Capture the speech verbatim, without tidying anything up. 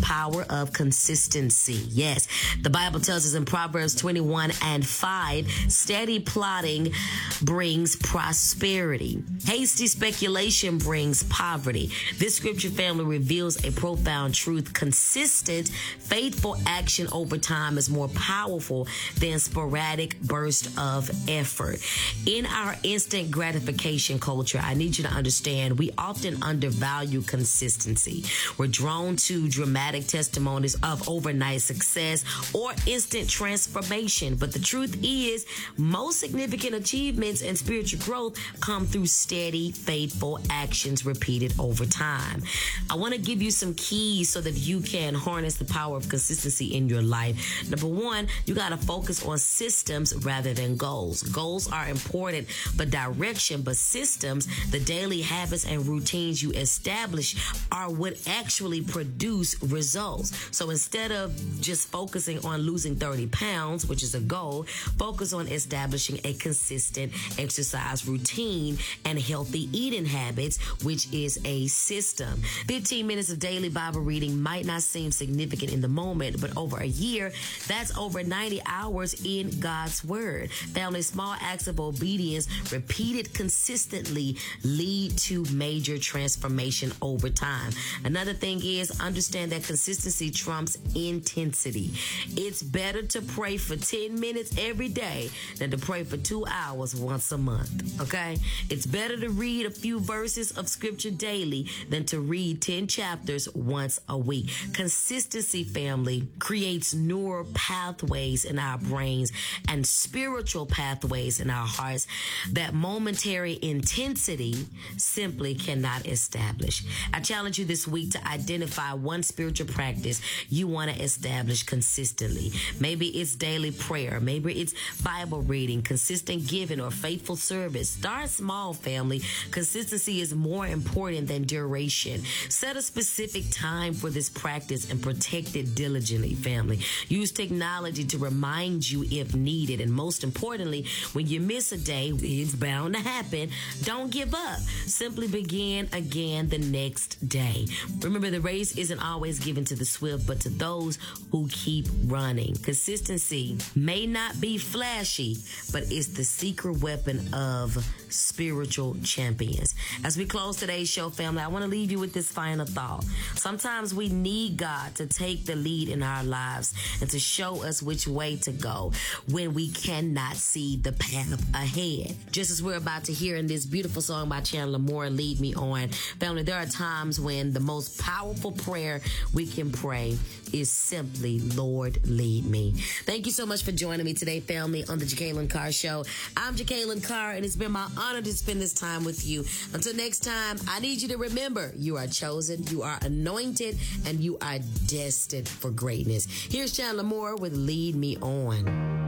power of consistency. Yes, the Bible tells us in Proverbs twenty-one and five, steady plotting brings prosperity. Hasty speculation brings poverty. This scripture, family, reveals a profound truth. Consistent, faithful action over time is more powerful than sporadic burst of effort. In our instant gratification culture, I need you to understand we often undervalue consistency. We're drawn to dramatic testimonies of overnight success or instant transformation. But the truth is, most significant achievements and spiritual growth come through steady, faithful actions repeated over time. I want to give you some keys so that you can harness the power of consistency in your life. Number one, you got to focus on systems rather than goals. Goals are important, but direction, but systems, the daily habits and routines you establish are what actually produce results. So instead of just focusing on losing thirty pounds, which is a goal, focus on establishing a consistent exercise routine and healthy eating habits, which is a system. fifteen minutes of daily Bible reading might not seem significant in the moment, but over a year, that's over ninety hours in God's Word. Family, small acts of obedience repeated consistently lead to major transformation over time. Another thing is understand that consistency trumps intensity. It's better to pray for ten minutes every day than to pray for two hours once a month, okay? It's better to read a few verses of scripture daily than to read ten chapters once a week. Consistency, family, creates neural pathways in our brains and spiritual pathways in our hearts that momentary intensity simply cannot establish. I challenge you this week to identify one spiritual practice you want to establish consistently. Maybe it's daily prayer. Maybe it's Bible reading, consistent giving, or faithful service. Start small, family. Consistency is more important than duration. Set a specific time for this practice and protect it diligently, family. Use technology to remind you if needed. And most importantly, when you miss a day, it's bound to happen. Don't give up. Simply begin again the next day. Remember, the race isn't always given to the swift, but to those who keep running. Consistency may not be flashy, but it's the secret weapon of spiritual champions. As we close today's show, family, I want to leave you with this final thought. Sometimes we need God to take the lead in our lives and to show us which way to go when we cannot see the path ahead. Just as we're about to hear in this beautiful song by Chandler Moore, Lead Me On. Family, there are times when the most powerful prayer we can pray is simply, Lord, lead me. Thank you so much for joining me today, family, on the Jacqueline Carr Show. I'm Jacqueline Carr, and it's been my honor to spend this time with you. Until next time, I need you to remember you are chosen, you are anointed, and you are destined for greatness. Here's Chandler Moore with Lead Me On.